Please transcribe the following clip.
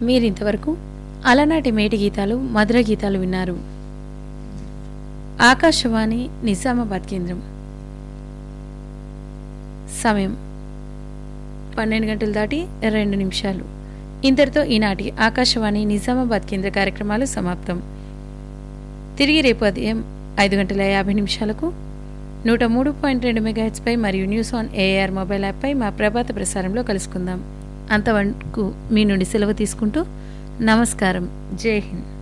మీరింతవరకు అలనాటి మేటి గీతాలు మధుర గీతాలు విన్నారు. ఆకాశవాణి నిజామాబాద్ కేంద్రం. సమయం 12 గంటలు దాటి 2 నిమిషాలు. ఇంతటితో ఈనాటి ఆకాశవాణి నిజామాబాద్ కేంద్ర కార్యక్రమాలు సమాప్తం. తిరిగి రేపు ఉదయం 5:50 103.2 మెగాహెర్ట్జ్పై మరియు న్యూస్ ఆన్ ఏఆర్ మొబైల్ యాప్పై మా ప్రభాత ప్రసారంలో కలుసుకుందాం. అంతవరకు మీ నుండి సెలవు తీసుకుంటూ నమస్కారం. జై హింద్.